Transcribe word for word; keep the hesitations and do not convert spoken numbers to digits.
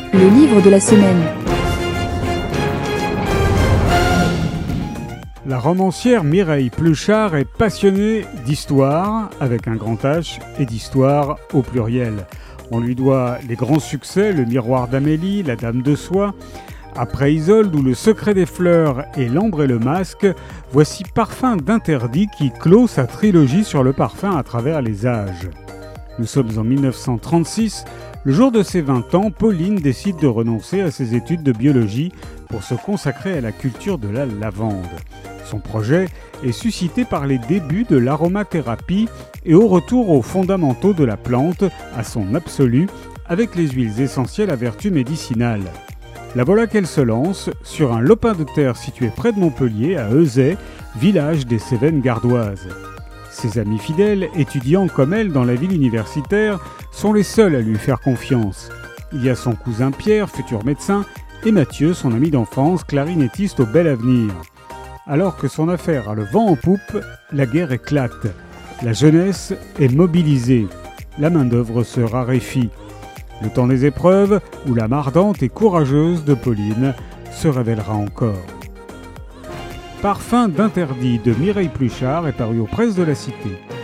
Le livre de la semaine. La romancière Mireille Pluchart est passionnée d'histoire, avec un grand H, et d'histoire au pluriel. On lui doit les grands succès, Le Miroir d'Amélie, La Dame de Soie. Après Isolde ou Le Secret des Fleurs et L'Ambre et le Masque, voici Parfum d'Interdit qui clôt sa trilogie sur le parfum à travers les âges. Nous sommes en mille neuf cent trente-six. Le jour de ses vingt ans, Pauline décide de renoncer à ses études de biologie pour se consacrer à la culture de la lavande. Son projet est suscité par les débuts de l'aromathérapie et au retour aux fondamentaux de la plante, à son absolu, avec les huiles essentielles à vertu médicinale. La voilà qu'elle se lance sur un lopin de terre situé près de Montpellier, à Euzet, village des Cévennes gardoises. Ses amis fidèles, étudiants comme elle dans la ville universitaire, sont les seuls à lui faire confiance. Il y a son cousin Pierre, futur médecin, et Mathieu, son ami d'enfance, clarinettiste au bel avenir. Alors que son affaire a le vent en poupe, la guerre éclate. La jeunesse est mobilisée. La main-d'œuvre se raréfie. Le temps des épreuves, où l'âme ardente et courageuse de Pauline se révélera encore. Parfum d'Interdit de Mireille Pluchart est paru aux Presses de la Cité.